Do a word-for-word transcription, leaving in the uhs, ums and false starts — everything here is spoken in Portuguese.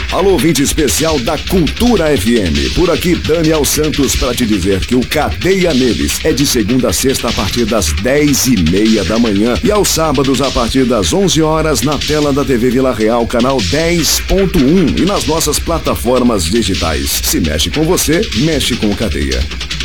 Alô, ouvinte especial da Cultura F M. Por aqui, Daniel Santos, para te dizer que o Cadeia Neles é de segunda a sexta a partir das dez e meia da manhã e aos sábados a partir das onze horas na tela da T V Vila Real, canal dez ponto um e nas nossas plataformas digitais. Se mexe com você, mexe com o Cadeia.